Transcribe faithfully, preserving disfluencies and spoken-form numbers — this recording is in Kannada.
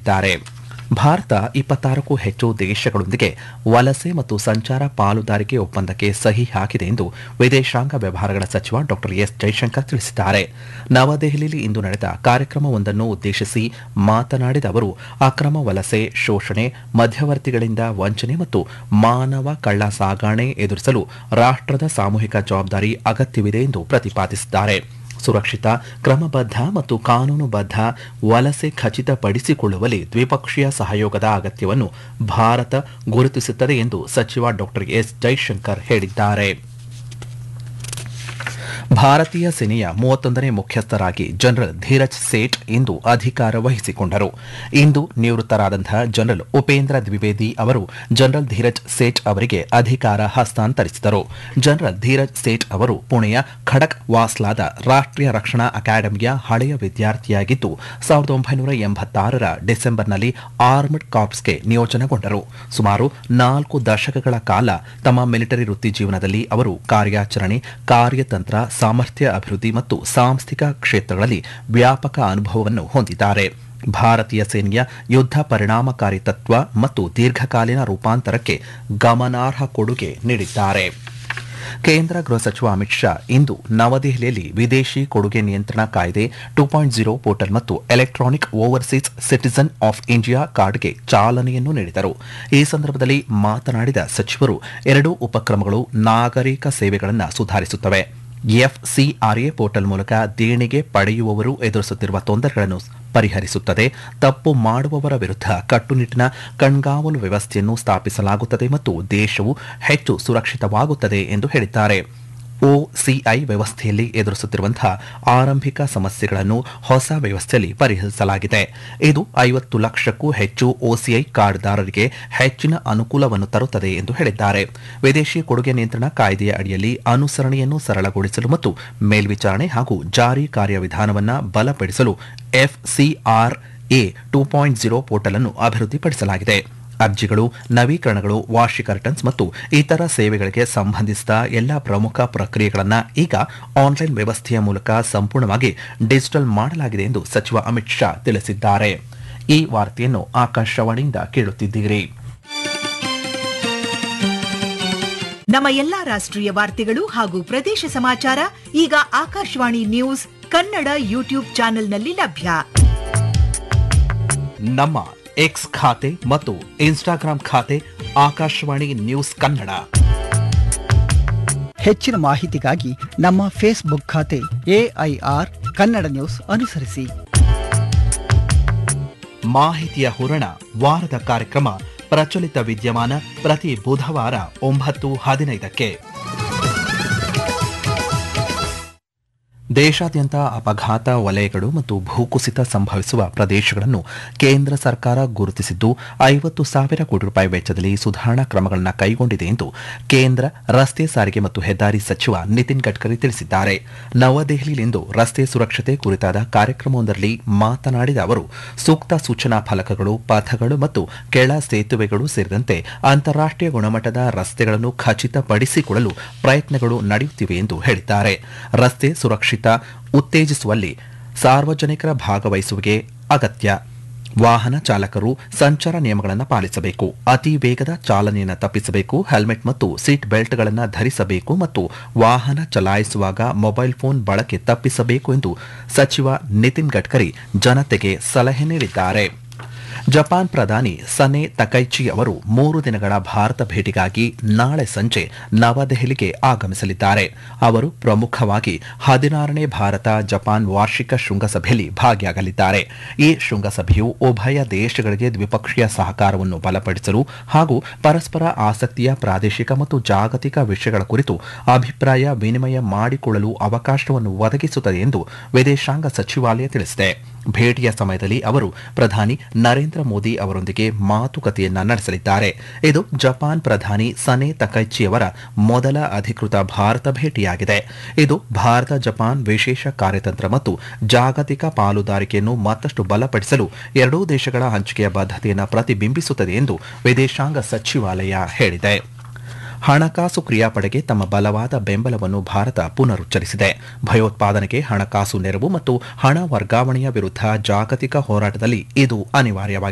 ಹೇಳಿದ್ದಾರೆ. ಭಾರತ ಇಪ್ಪತ್ತಾರಕ್ಕೂ ಹೆಚ್ಚು ದೇಶಗಳೊಂದಿಗೆ ವಲಸೆ ಮತ್ತು ಸಂಚಾರ ಪಾಲುದಾರಿಕೆ ಒಪ್ಪಂದಕ್ಕೆ ಸಹಿ ಹಾಕಿದೆ ಎಂದು ವಿದೇಶಾಂಗ ವ್ಯವಹಾರಗಳ ಸಚಿವ ಡಾ ಎಸ್ ಜೈಶಂಕರ್ ತಿಳಿಸಿದ್ದಾರೆ. ನವದೆಹಲಿಯಲ್ಲಿ ಇಂದು ನಡೆದ ಕಾರ್ಯಕ್ರಮವೊಂದನ್ನು ಉದ್ದೇಶಿಸಿ ಮಾತನಾಡಿದ ಅವರು, ಅಕ್ರಮ ವಲಸೆ, ಶೋಷಣೆ, ಮಧ್ಯವರ್ತಿಗಳಿಂದ ವಂಚನೆ ಮತ್ತು ಮಾನವ ಕಳ್ಳ ಸಾಗಣೆ ಎದುರಿಸಲು ರಾಷ್ಟ್ರದ ಸಾಮೂಹಿಕ ಜವಾಬ್ದಾರಿ ಅಗತ್ಯವಿದೆ ಎಂದು ಪ್ರತಿಪಾದಿಸಿದ್ದಾರೆ. ಸುರಕ್ಷಿತ, ಕ್ರಮಬದ್ಧ ಮತ್ತು ಕಾನೂನುಬದ್ಧ ವಲಸೆ ಖಚಿತಪಡಿಸಿಕೊಳ್ಳುವಲ್ಲಿ ದ್ವಿಪಕ್ಷೀಯ ಸಹಯೋಗದ ಅಗತ್ಯವನ್ನು ಭಾರತ ಗುರುತಿಸುತ್ತದೆ ಎಂದು ಸಚಿವ ಡಾ ಎಸ್ ಜೈಶಂಕರ್ ಹೇಳಿದ್ದಾರೆ. ಭಾರತೀಯ ಸೇನೆಯ ಮೂವತ್ತೊಂದನೇ ಮುಖ್ಯಸ್ಥರಾಗಿ ಜನರಲ್ ಧೀರಜ್ ಸೇಠ್ ಇಂದು ಅಧಿಕಾರ ವಹಿಸಿಕೊಂಡರು. ಇಂದು ನಿವೃತ್ತರಾದಂತಹ ಜನರಲ್ ಉಪೇಂದ್ರ ದ್ವಿವೇದಿ ಅವರು ಜನರಲ್ ಧೀರಜ್ ಸೇಠ್ ಅವರಿಗೆ ಅಧಿಕಾರ ಹಸ್ತಾಂತರಿಸಿದರು. ಜನರಲ್ ಧೀರಜ್ ಸೇಠ್ ಅವರು ಪುಣೆಯ ಖಡಕ್ ವಾಸ್ಲಾದ ರಾಷ್ಟ್ರೀಯ ರಕ್ಷಣಾ ಅಕಾಡೆಮಿಯ ಹಳೆಯ ವಿದ್ಯಾರ್ಥಿಯಾಗಿದ್ದು ಸಾವಿರದ ಒಂಬೈನೂರ ಎಂಬತ್ತಾರರ ಡಿಸೆಂಬರ್ನಲ್ಲಿ ಆರ್ಮ್ಡ್ ಕಾರ್ಪ್ಸ್ಗೆ ನಿಯೋಜನೆಗೊಂಡರು. ಸುಮಾರು ನಾಲ್ಕು ದಶಕಗಳ ಕಾಲ ತಮ್ಮ ಮಿಲಿಟರಿ ವೃತ್ತಿ ಜೀವನದಲ್ಲಿ ಅವರು ಕಾರ್ಯಾಚರಣೆ, ಕಾರ್ಯತಂತ್ರ, ಸಾಮರ್ಥ್ಯ ಅಭಿವೃದ್ಧಿ ಮತ್ತು ಸಾಂಸ್ಥಿಕ ಕ್ಷೇತ್ರಗಳಲ್ಲಿ ವ್ಯಾಪಕ ಅನುಭವವನ್ನು ಹೊಂದಿದ್ದಾರೆ. ಭಾರತೀಯ ಸೇನೆಯ ಯುದ್ಧ ಪರಿಣಾಮಕಾರಿ ತತ್ವ ಮತ್ತು ದೀರ್ಘಕಾಲೀನ ರೂಪಾಂತರಕ್ಕೆ ಗಮನಾರ್ಹ ಕೊಡುಗೆ ನೀಡಿದ್ದಾರೆ. ಕೇಂದ್ರ ಗೃಹ ಸಚಿವ ಅಮಿತ್ ಶಾ ಇಂದು ನವದೆಹಲಿಯಲ್ಲಿ ವಿದೇಶಿ ಕೊಡುಗೆ ನಿಯಂತ್ರಣ ಕಾಯ್ದೆ ಟೂ ಪಾಯಿಂಟ್ ಜೀರೋ ಪೋರ್ಟಲ್ ಮತ್ತು electronic overseas citizen of India ಕಾರ್ಡ್ಗೆ ಚಾಲನೆಯನ್ನು ನೀಡಿದರು. ಈ ಸಂದರ್ಭದಲ್ಲಿ ಮಾತನಾಡಿದ ಸಚಿವರು, ಎರಡೂ ಉಪಕ್ರಮಗಳು ನಾಗರಿಕ ಸೇವೆಗಳನ್ನು ಸುಧಾರಿಸುತ್ತವೆ. ಎಫ್ಸಿಆರ್ಎ ಪೋರ್ಟಲ್ ಮೂಲಕ ದೇಣಿಗೆ ಪಡೆಯುವವರು ಎದುರಿಸುತ್ತಿರುವ ತೊಂದರೆಗಳನ್ನು ಪರಿಹರಿಸುತ್ತದೆ. ತಪ್ಪು ಮಾಡುವವರ ವಿರುದ್ಧ ಕಟ್ಟುನಿಟ್ಟಿನ ಕಣ್ಗಾವಲು ವ್ಯವಸ್ಥೆಯನ್ನು ಸ್ಥಾಪಿಸಲಾಗುತ್ತದೆ ಮತ್ತು ದೇಶವು ಹೆಚ್ಚು ಸುರಕ್ಷಿತವಾಗುತ್ತದೆ ಎಂದು ಹೇಳಿದ್ದಾರೆ. ಒಸಿಐ ವ್ಯವಸ್ಥೆಯಲ್ಲಿ ಎದುರಿಸುತ್ತಿರುವಂತಹ ಆರಂಭಿಕ ಸಮಸ್ಯೆಗಳನ್ನು ಹೊಸ ವ್ಯವಸ್ಥೆಯಲ್ಲಿ ಪರಿಹರಿಸಲಾಗಿದೆ. ಇದು ಐವತ್ತು ಲಕ್ಷಕ್ಕೂ ಹೆಚ್ಚು ಒಸಿಐ ಕಾರ್ಡ್ದಾರರಿಗೆ ಹೆಚ್ಚಿನ ಅನುಕೂಲವನ್ನು ತರುತ್ತದೆ ಎಂದು ಹೇಳಿದ್ದಾರೆ. ವಿದೇಶಿ ಕೊಡುಗೆ ನಿಯಂತ್ರಣ ಕಾಯ್ದೆಯ ಅಡಿಯಲ್ಲಿ ಅನುಸರಣೆಯನ್ನು ಸರಳಗೊಳಿಸಲು ಮತ್ತು ಮೇಲ್ವಿಚಾರಣೆ ಹಾಗೂ ಜಾರಿ ಕಾರ್ಯವಿಧಾನವನ್ನು ಬಲಪಡಿಸಲು FCRA two point zero portal ಅನ್ನು ಅಭಿವೃದ್ಧಿಪಡಿಸಲಾಗಿದೆ. ಅರ್ಜಿಗಳು, ನವೀಕರಣಗಳು, ವಾರ್ಷಿಕ ರಿಟರ್ನ್ಸ್ ಮತ್ತು ಇತರ ಸೇವೆಗಳಿಗೆ ಸಂಬಂಧಿಸಿದ ಎಲ್ಲ ಪ್ರಮುಖ ಪ್ರಕ್ರಿಯೆಗಳನ್ನು ಈಗ ಆನ್ಲೈನ್ ವ್ಯವಸ್ಥೆಯ ಮೂಲಕ ಸಂಪೂರ್ಣವಾಗಿ ಡಿಜಿಟಲ್ ಮಾಡಲಾಗಿದೆ ಎಂದು ಸಚಿವ ಅಮಿತ್ ಶಾ ತಿಳಿಸಿದ್ದಾರೆ. ಈ ವಾರ್ತೆಯನ್ನು ಆಕಾಶವಾಣಿಯಿಂದ ಕೇಳುತ್ತಿದ್ದೀರಿ. ನಮ್ಮ ಎಲ್ಲಾ ರಾಷ್ಟ್ರೀಯ ವಾರ್ತೆಗಳು ಹಾಗೂ ಪ್ರದೇಶ ಸಮಾಚಾರ ಈಗ ಆಕಾಶವಾಣಿ ನ್ಯೂಸ್ ಕನ್ನಡ ಯೂಟ್ಯೂಬ್ ಚಾನೆಲ್ನಲ್ಲಿ ಲಭ್ಯ. ನಮ್ಮ ಎಕ್ಸ್ ಖಾತೆ ಮತ್ತು ಇನ್ಸ್ಟಾಗ್ರಾಂ ಖಾತೆ ಆಕಾಶವಾಣಿ ನ್ಯೂಸ್ ಕನ್ನಡ. ಹೆಚ್ಚಿನ ಮಾಹಿತಿಗಾಗಿ ನಮ್ಮ ಫೇಸ್ಬುಕ್ ಖಾತೆ ಎಐಆರ್ ಕನ್ನಡ ನ್ಯೂಸ್ ಅನುಸರಿಸಿ. ಮಾಹಿತಿಯ ಹೂರಣ, ವಾರದ ಕಾರ್ಯಕ್ರಮ ಪ್ರಚಲಿತ ವಿದ್ಯಮಾನ ಪ್ರತಿ ಬುಧವಾರ ಒಂಬತ್ತು ಹದಿನೈದಕ್ಕೆ. ದೇಶಾದ್ಯಂತ ಅಪಘಾತ ವಲಯಗಳು ಮತ್ತು ಭೂಕುಸಿತ ಸಂಭವಿಸುವ ಪ್ರದೇಶಗಳನ್ನು ಕೇಂದ್ರ ಸರ್ಕಾರ ಗುರುತಿಸಿದ್ದು ಐವತ್ತು ಸಾವಿರ ಕೋಟಿ ರೂಪಾಯಿ ವೆಚ್ಚದಲ್ಲಿ ಸುಧಾರಣಾ ಕ್ರಮಗಳನ್ನು ಕೈಗೊಂಡಿದೆ ಎಂದು ಕೇಂದ್ರ ರಸ್ತೆ ಸಾರಿಗೆ ಮತ್ತು ಹೆದ್ದಾರಿ ಸಚಿವ ನಿತಿನ್ ಗಡ್ಕರಿ ತಿಳಿಸಿದ್ದಾರೆ. ನವದೆಹಲಿಯಲ್ಲಿಂದು ರಸ್ತೆ ಸುರಕ್ಷತೆ ಕುರಿತಾದ ಕಾರ್ಯಕ್ರಮವೊಂದರಲ್ಲಿ ಮಾತನಾಡಿದ ಅವರು, ಸೂಕ್ತ ಸೂಚನಾ ಫಲಕಗಳು, ಪಥಗಳು ಮತ್ತು ಕೆಳ ಸೇತುವೆಗಳು ಸೇರಿದಂತೆ ಅಂತಾರಾಷ್ಟೀಯ ಗುಣಮಟ್ಟದ ರಸ್ತೆಗಳನ್ನು ಖಚಿತಪಡಿಸಿಕೊಳ್ಳಲು ಪ್ರಯತ್ನಗಳು ನಡೆಯುತ್ತಿವೆ ಎಂದು ಹೇಳಿದ್ದಾರೆ. ರಸ್ತೆ ಸುರಕ್ಷಿತ ಉತ್ತೇಜಿಸುವಲ್ಲಿ ಸಾರ್ವಜನಿಕರ ಭಾಗವಹಿಸುವಿಕೆ ಅಗತ್ಯ. ವಾಹನ ಚಾಲಕರು ಸಂಚಾರ ನಿಯಮಗಳನ್ನು ಪಾಲಿಸಬೇಕು, ಅತಿ ವೇಗದ ಚಾಲನೆಯನ್ನು ತಪ್ಪಿಸಬೇಕು, ಹೆಲ್ಮೆಟ್ ಮತ್ತು ಸೀಟ್ ಬೆಲ್ಟ್ಗಳನ್ನು ಧರಿಸಬೇಕು ಮತ್ತು ವಾಹನ ಚಲಾಯಿಸುವಾಗ ಮೊಬೈಲ್ ಫೋನ್ ಬಳಕೆ ತಪ್ಪಿಸಬೇಕು ಎಂದು ಸಚಿವ ನಿತಿನ್ ಗಡ್ಕರಿ ಜನತೆಗೆ ಸಲಹೆ ನೀಡಿದ್ದಾರೆ. ಜಪಾನ್ ಪ್ರಧಾನಿ ಸನೆ ತಕೈಚಿ ಅವರು ಮೂರು ದಿನಗಳ ಭಾರತ ಭೇಟಿಗಾಗಿ ನಾಳೆ ಸಂಜೆ ನವದೆಹಲಿಗೆ ಆಗಮಿಸಲಿದ್ದಾರೆ. ಅವರು ಪ್ರಮುಖವಾಗಿ ಹದಿನಾರನೇ ಭಾರತ ಜಪಾನ್ ವಾರ್ಷಿಕ ಶೃಂಗಸಭೆಯಲ್ಲಿ ಭಾಗಿಯಾಗಲಿದ್ದಾರೆ. ಈ ಶೃಂಗಸಭೆಯು ಉಭಯ ದೇಶಗಳಿಗೆ ದ್ವಿಪಕ್ಷೀಯ ಸಹಕಾರವನ್ನು ಬಲಪಡಿಸಲು ಹಾಗೂ ಪರಸ್ಪರ ಆಸಕ್ತಿಯ ಪ್ರಾದೇಶಿಕ ಮತ್ತು ಜಾಗತಿಕ ವಿಷಯಗಳ ಕುರಿತು ಅಭಿಪ್ರಾಯ ವಿನಿಮಯ ಮಾಡಿಕೊಳ್ಳಲು ಅವಕಾಶವನ್ನು ಒದಗಿಸುತ್ತದೆ ಎಂದು ವಿದೇಶಾಂಗ ಸಚಿವಾಲಯ ತಿಳಿಸಿದೆ. ಭೇಟಿಯ ಸಮಯದಲ್ಲಿ ಅವರು ಪ್ರಧಾನಿ ನರೇಂದ್ರ ಮೋದಿ ಅವರೊಂದಿಗೆ ಮಾತುಕತೆಯನ್ನ ನಡೆಸಲಿದ್ದಾರೆ. ಇದು ಜಪಾನ್ ಪ್ರಧಾನಿ ಸನೆ ತಕೈಚಿಯವರ ಮೊದಲ ಅಧಿಕೃತ ಭಾರತ ಭೇಟಿಯಾಗಿದೆ. ಇದು ಭಾರತ ಜಪಾನ್ ವಿಶೇಷ ಕಾರ್ಯತಂತ್ರ ಮತ್ತು ಜಾಗತಿಕ ಪಾಲುದಾರಿಕೆಯನ್ನು ಮತ್ತಷ್ಟು ಬಲಪಡಿಸಲು ಎರಡೂ ದೇಶಗಳ ಹಂಚಿಕೆಯ ಬದ್ಧತೆಯನ್ನು ಪ್ರತಿಬಿಂಬಿಸುತ್ತದೆ ಎಂದು ವಿದೇಶಾಂಗ ಸಚಿವಾಲಯ ಹೇಳಿದೆ. ಹಣಕಾಸು ಕ್ರಿಯಾಪಡೆಗೆ ತಮ್ಮ ಬಲವಾದ ಬೆಂಬಲವನ್ನು ಭಾರತ ಪುನರುಚ್ಚರಿಸಿದೆ. ಭಯೋತ್ಪಾದನೆಗೆ ಹಣಕಾಸು ನೆರವು ಮತ್ತು ಹಣ ವರ್ಗಾವಣೆಯ ವಿರುದ್ಧ ಜಾಗತಿಕ ಹೋರಾಟದಲ್ಲಿ ಇದು ಅನಿವಾರ್ಯವಾಗಿದೆ.